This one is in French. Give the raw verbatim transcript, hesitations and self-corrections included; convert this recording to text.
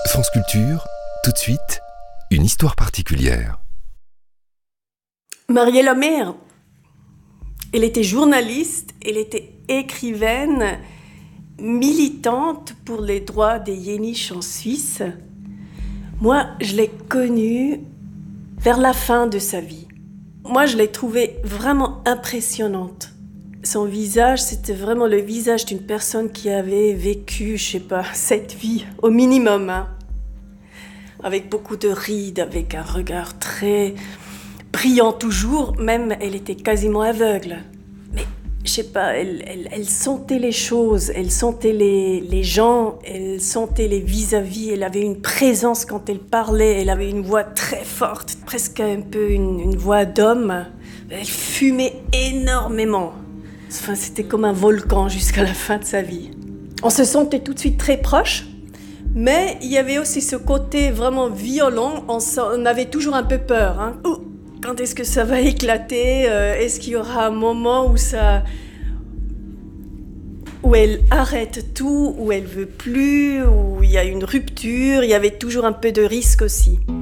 France Culture, tout de suite, une histoire particulière. Mariella Mehr, elle était journaliste, elle était écrivaine, militante pour les droits des Yéniches en Suisse. Moi, je l'ai connue vers la fin de sa vie. Moi, je l'ai trouvée vraiment impressionnante. Son visage, c'était vraiment le visage d'une personne qui avait vécu, je sais pas, cette vie au minimum, hein. Avec beaucoup de rides, avec un regard très brillant toujours, même elle était quasiment aveugle. Mais je sais pas, elle, elle, elle sentait les choses, elle sentait les, les gens, elle sentait les vis-à-vis, elle avait une présence quand elle parlait, elle avait une voix très forte, presque un peu une, une voix d'homme. Elle fumait énormément. Enfin, c'était comme un volcan jusqu'à la fin de sa vie. On se sentait tout de suite très proches, mais il y avait aussi ce côté vraiment violent, on, on avait toujours un peu peur. Hein. Oh, quand est-ce que ça va éclater ? euh, Est-ce qu'il y aura un moment où ça... où elle arrête tout, où elle veut plus, où il y a une rupture, il y avait toujours un peu de risque aussi.